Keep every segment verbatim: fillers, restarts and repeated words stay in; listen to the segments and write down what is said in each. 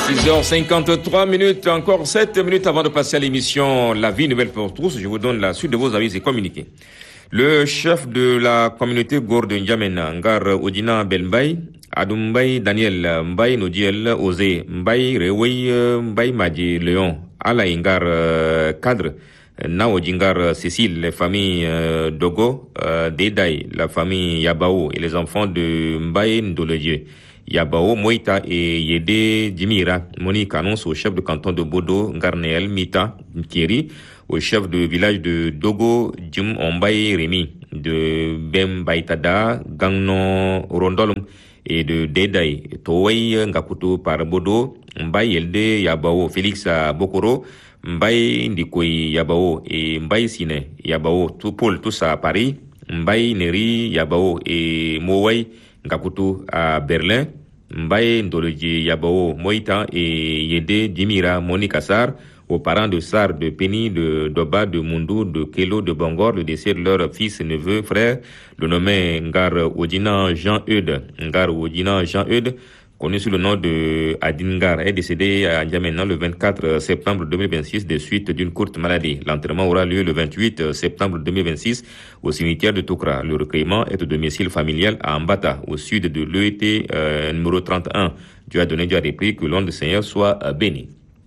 six heures cinquante-trois minutes, encore sept minutes avant de passer à l'émission La vie nouvelle pour tous. Je vous donne la suite de vos avis et communiqués. Le chef de la communauté Gourde N'Djamena, Ngar Odina Belmbay, Adumbay Daniel Mbay Nodiel Ose Mbay Rewey Mbay Madji Léon, Ala Ngar cadre, Nao Djingar Cécile, les familles euh, Dogo, euh, Deday, la famille Yabao et les enfants de Mbay Ndoledieu. Yabao, Moïta et Yede Djimira. Monique annonce au chef de canton de Bodo, Ngarneel Mita Nkiri, au chef de village de Dogo, Djim Ombaye Rémi, de Bembaitada, Gangnon Rondolum, et de Deday, Towey Ngakuto par Bodo, Mbaye Elde Yabao, Félix Bokoro, Mbaye Ndikoy Yabao et Mbaye Sine Yabao, tout Paul, tous à Paris, Mbaye Neri Yabao et Moway Ngakuto à Berlin, Mbaye Ndoloji Yabao Moïta et Yede Djimira Monique Assar, aux parents de Sar, de Penny, de Doba, de Mundu, de Kelo, de Bangor, le décès de leur fils, neveu, frère, le nommé Ngar Odina Jean-Eudes. Ngar Odina Jean-Eudes, connu sous le nom de Adingar, est décédé à N'Djamena le vingt-quatre septembre deux mille vingt-six des suites d'une courte maladie. L'enterrement aura lieu le vingt-huit septembre deux mille vingt-six au cimetière de Toukra. Le recueillement est au domicile familial à Ambata, au sud de l'E E T euh, numéro trente et un. Dieu a donné, Dieu a repris, que l'on de Seigneur soit béni.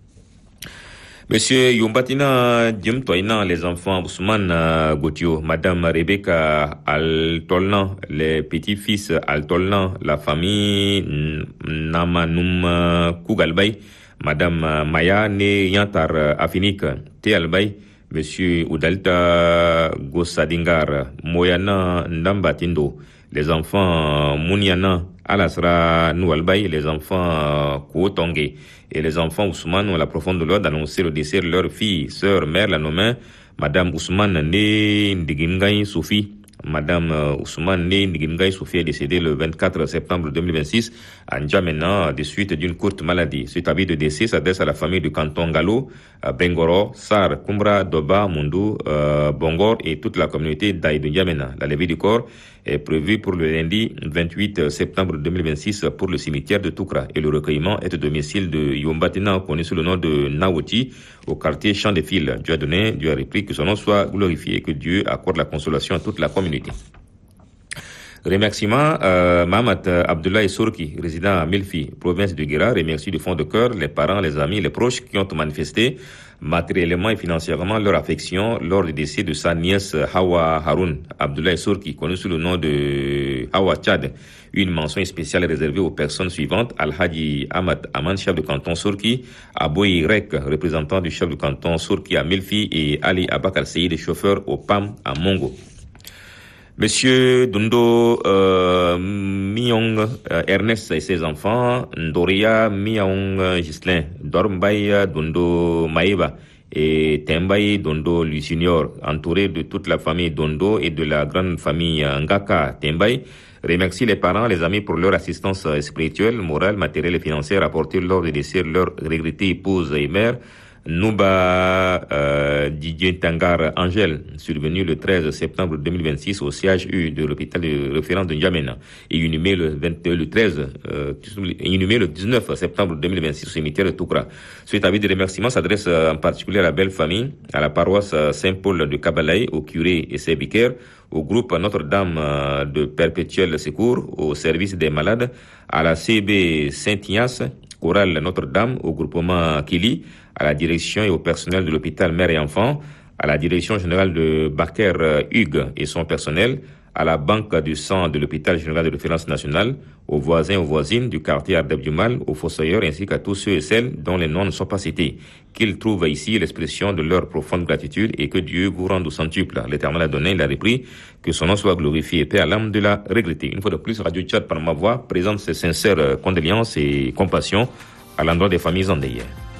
Monsieur Yombatina Djemtoina, les enfants Ousmane Gauthieu, Madame Rebecca Altolnan, les petits-fils Altolnan, la famille Namanoum Kougalbay, Madame Maya Ne Yantar Afinik Te Albay, Monsieur Oudalta Gossadingar, Moyana Ndambatindo, les enfants Mouniana Alasra Noualbay, les enfants Kouotongé et les enfants Ousmane ont la profonde douleur d'annoncer le décès de leur fille, sœur, mère, la nommée Madame Ousmane Né Ndigingay Soufi. Madame Ousmane Né Ndigingay Soufi est décédée le vingt-quatre septembre deux mille vingt-six à N'Djamena des suites d'une courte maladie. Cet avis de décès s'adresse à la famille du canton Galo, Bengoro, Sar, Kumbra, Doba, Mundu, euh, Bongor et toute la communauté d'Aïd de N'Djamena. La levée du corps est prévue pour le lundi vingt-huit septembre deux mille vingt-six pour le cimetière de Toukra et le recueillement est au domicile de Yombatina, connu sous le nom de Nawoti, au quartier Champ des Files. Dieu a donné, Dieu a repris, que son nom soit glorifié et que Dieu accorde la consolation à toute la communauté. Remerciements euh, Mahamat Abdoulaye Sourki, résident à Milfi, province de Guéra, remercie du fond de cœur les parents, les amis, les proches qui ont manifesté matériellement et financièrement leur affection lors du décès de sa nièce Hawa Haroun. Abdoulaye Sourki, connu sous le nom de Hawa Tchad. Une mention spéciale réservée aux personnes suivantes: Al-Hadi Ahmad Aman, chef de canton Sourki, Aboy Rek, représentant du chef de canton Sourki à Milfi, et Ali Abakar Seyid, chauffeur au P A M à Mongo. Monsieur Dundo euh, Myong euh, Ernest et ses enfants, Ndoria Myong Gislin, Dormbay Dundo Maïba et Tembay Dondo lui Junior, entouré de toute la famille Dondo et de la grande famille Ngaka Tembay, remercie les parents, les amis pour leur assistance spirituelle, morale, matérielle et financière apportée lors du décès de leur regrettée épouse et mère, Nouba euh, Didier Tangar Angèle, survenu le treize septembre deux mille vingt-six au C H U de l'hôpital de référence de N'Djamena, et inhumé le, vingt, le treize, euh, inhumé le dix-neuf septembre deux mille vingt-six au cimetière de Toukra. Cet avis de remerciement s'adresse en particulier à la belle famille, à la paroisse Saint-Paul de Kabalaï, au curé et ses vicaires, au groupe Notre-Dame de Perpétuel Secours, au service des malades, à la C B Saint-Ignace, chorale Notre-Dame, au groupement Kili, à la direction et au personnel de l'hôpital Mère et Enfants, à la direction générale de Baker Hugues et son personnel, à la banque du sang de l'hôpital général de référence nationale, aux voisins et aux voisines du quartier Ardeb du Mal, aux fossoyeurs ainsi qu'à tous ceux et celles dont les noms ne sont pas cités, qu'ils trouvent ici l'expression de leur profonde gratitude et que Dieu vous rende au centuple. L'Éternel a donné, il a repris, que son nom soit glorifié et paix à l'âme de la regrettée. Une fois de plus, Radio Tchad par ma voix présente ses sincères condoléances et compassion à l'endroit des familles endeuillées.